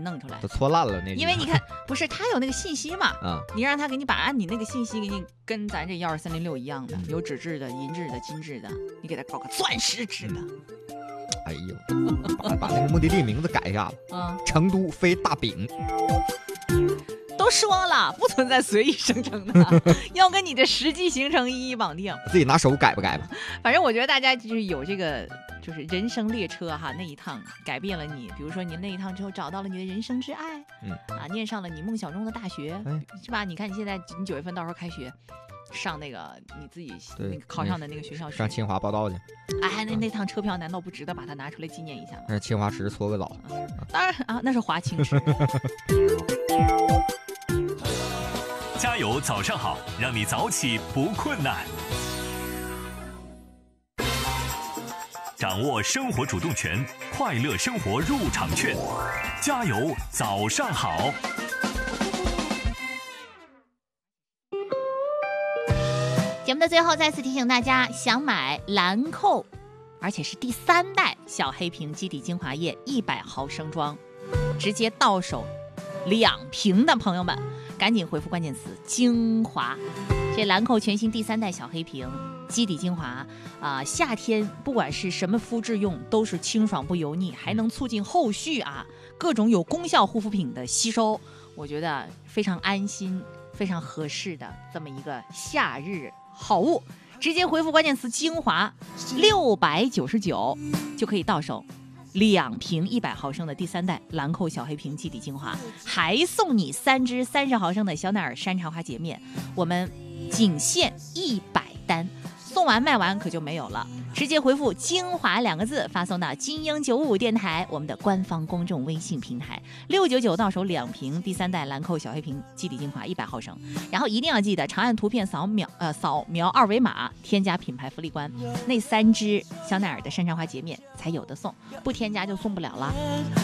弄出来， 都搓烂了那。 因为你看，不是他有那个信息嘛， 啊， 你让他给你把按你那个信息给你跟咱这12306一样的，有纸质的、银质的、金质的，你给他搞个钻石质的。 哎呦，把那个目的地名字改一下子，成都飞大饼。 都说了，不存在随意生成的，要跟你的实际行程一一绑定。 自己拿手改吧改吧。 反正我觉得大家就是有这个，就是人生列车哈，那一趟改变了你。比如说你那一趟之后找到了你的人生之爱，念上了你梦想中的大学，是吧？你看你现在你9月份到时候开学，上那个你自己那个考上的那个学校去， 上清华报道去。 哎，那趟车票难道不值得把它拿出来纪念一下吗？ 那是清华池搓个澡。 当然啊，那是华清池。 加油早上好，让你早起不困难。掌握生活主动权，快乐生活入场券。加油早上好。 节目的最后再次提醒大家，想买兰蔻而且是第3代小黑瓶基底精华液100毫升装，直接到手2瓶的朋友们，赶紧回复关键词精华。这兰蔻全新第3代小黑瓶基底精华夏天不管是什么肤质用都是清爽不油腻，还能促进后续各种有功效护肤品的吸收，我觉得非常安心非常合适的这么一个夏日好物。直接回复关键词精华699就可以到手2瓶100毫升的第3代兰蔻小黑瓶基底精华，还送你3支30毫升的香奈儿山茶花洁面，我们仅限100单，送完卖完可就没有了。直接回复精华2个字发送到金鹰955电台我们的官方公众微信平台，699到手2瓶第3代兰蔻小黑瓶基底精华100毫升，然后一定要记得长按图片扫描2维码，添加品牌福利官，那3支香奈儿的山茶花洁面才有的送，不添加就送不了了。